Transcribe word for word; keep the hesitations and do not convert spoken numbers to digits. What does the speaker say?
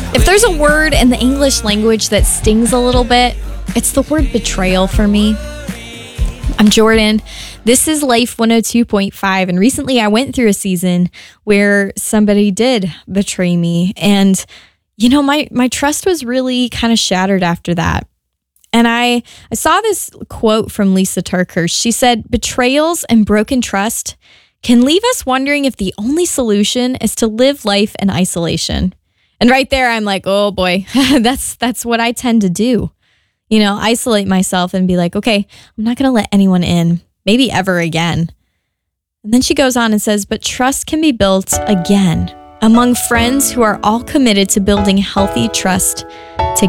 If there's a word in the English language that stings a little bit, it's the word betrayal for me. I'm Jordan. This is Life one oh two point five, and recently I went through a season where somebody did betray me, and you know, my my trust was really kind of shattered after that. And I, I saw this quote from Lisa TerKeurst. She said, "Betrayals and broken trust can leave us wondering if the only solution is to live life in isolation." And right there, I'm like, oh boy, that's that's what I tend to do. You know, isolate myself and be like, okay, I'm not going to let anyone in, maybe ever again. And then she goes on and says, "But trust can be built again among friends who are all committed to building healthy trust together."